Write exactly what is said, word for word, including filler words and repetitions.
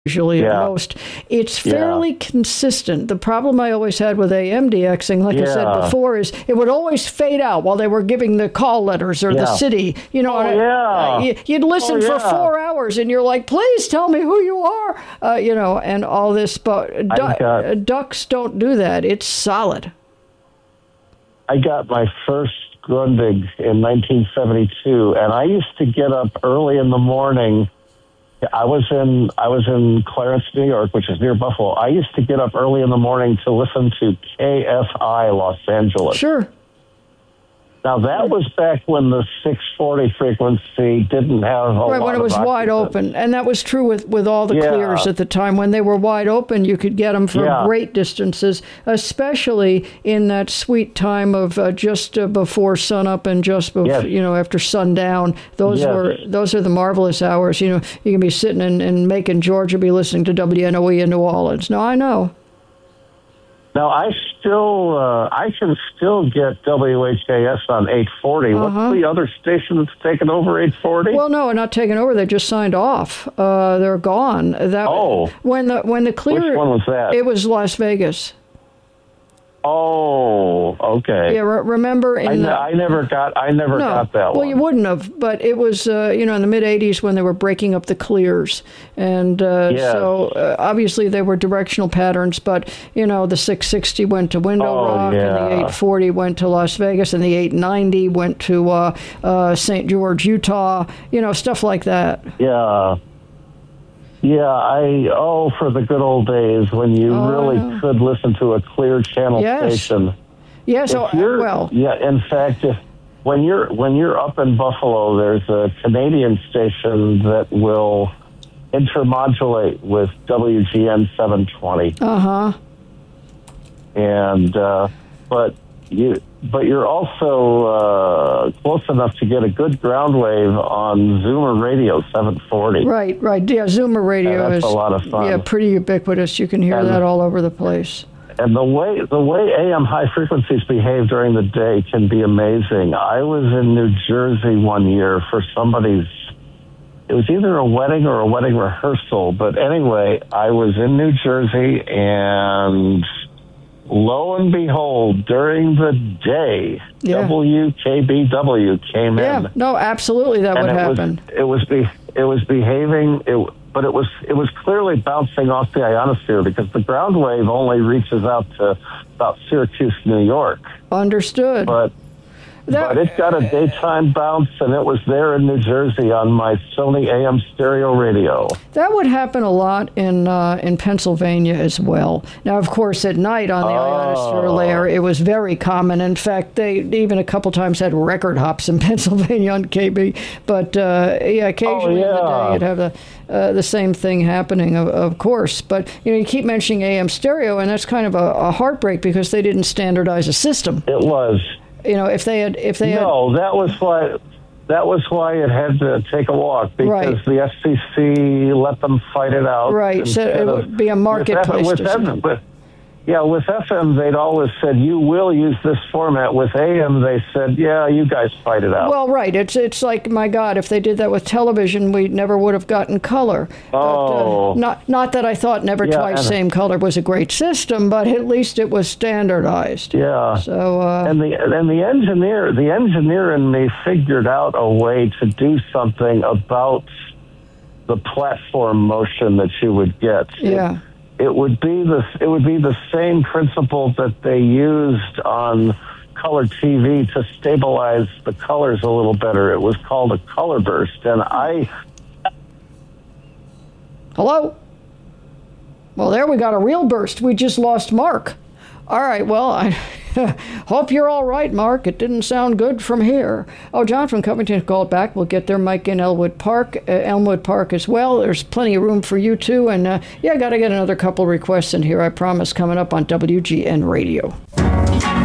usually yeah. at most. It's fairly yeah. consistent. The problem I always had with A M DXing, like yeah. I said before, is it would always fade out while they were giving the call letters or yeah. the city. You know, oh, and, yeah. uh, you'd listen oh, yeah. for four hours and you're like, please tell me who you are, uh, you know, and all this. But du- got, ducks don't do that. It's solid. I got my first Grundig in nineteen seventy-two, and I used to get up early in the morning. I was in I was in Clarence, New York, which is near Buffalo. I used to get up early in the morning to listen to K F I Los Angeles. Sure. Now, that was back when the six forty frequency didn't have a right, lot when it was of wide occupants. open. And that was true with, with all the yeah. clears at the time. When they were wide open, you could get them for yeah. great distances, especially in that sweet time of uh, just uh, before sunup and just before, yes. you know, after sundown. Those yes. were those are the marvelous hours. You know, you can be sitting in, in Macon, Georgia, be listening to W N O E in New Orleans. No, I know. Now, I still, uh, I can still get W H A S on eight forty. Uh-huh. What's the other station that's taken over eight forty? Well, no, not taken over. They just signed off. Uh, they're gone. That, oh. When the, when the clear... Which one was that? It was Las Vegas. Oh, okay. Yeah, re- remember in I, the... I never got I never no, got that well, one. Well, you wouldn't have, but it was, uh, you know, in the mid-eighties when they were breaking up the clears. And uh, yes. so, uh, obviously, they were directional patterns, but, you know, the six sixty went to Window oh, Rock, yeah. and the eight forty went to Las Vegas, and the eight ninety went to uh, uh, Saint George, Utah, you know, stuff like that. Yeah. Yeah, I, oh, for the good old days when you oh, really yeah. could listen to a clear channel yes. station. Yes, If oh, you're, well. Yeah, in fact, if, when you're when you're up in Buffalo, there's a Canadian station that will intermodulate with W G N seven twenty. Uh-huh. And, uh, but you... But you're also uh, close enough to get a good ground wave on Zoomer Radio seven forty. Right, right. Yeah, Zoomer Radio and that's is a lot of fun. Yeah, pretty ubiquitous. You can hear and, that all over the place. And the way the way A M high frequencies behave during the day can be amazing. I was in New Jersey one year for somebody's. It was either a wedding or a wedding rehearsal, but anyway, I was in New Jersey and. Lo and behold, during the day, yeah. W K B W came yeah. in. Yeah, no, absolutely, that and would it happen. Was, it was be, it was behaving, it, but it was it was clearly bouncing off the ionosphere because the ground wave only reaches out to about Syracuse, New York. Understood. But that, but it got a daytime bounce, and it was there in New Jersey on my Sony A M stereo radio. That would happen a lot in uh, in Pennsylvania as well. Now, of course, at night on the oh. ionosphere layer, it was very common. In fact, they even a couple times had record hops in Pennsylvania on K B. But uh, yeah, occasionally oh, yeah. in the day, you'd have the uh, the same thing happening, of, of course. But you know, you keep mentioning A M stereo, and that's kind of a, a heartbreak because they didn't standardize a system. It was. You know, if they had, if they no, had, that was why, that was why it had to take a walk because right. the F C C let them fight it out. Right, so it would be a marketplace. With F- with F- yeah, with F M, they'd always said, you will use this format. With A M, they said, yeah, you guys fight it out. Well, right. It's it's like, my God, if they did that with television, we never would have gotten color. Oh. But, uh, not, not that I thought Never yeah, Twice Same Color was a great system, but at least it was standardized. Yeah. So, uh, and the and the engineer, the engineer in me figured out a way to do something about the platform motion that you would get. Yeah. It, It would be the it would be the same principle that they used on color T V to stabilize the colors a little better. It was called a color burst, and I. Hello? Well, there we got a real burst. We just lost Mark. All right, well, I hope you're all right, Mark. It didn't sound good from here. Oh, John from Covington called back. We'll get there. Mike in Elmwood Park, uh, Elmwood Park as well. There's plenty of room for you, too. And, uh, yeah, got to get another couple requests in here, I promise, coming up on W G N Radio.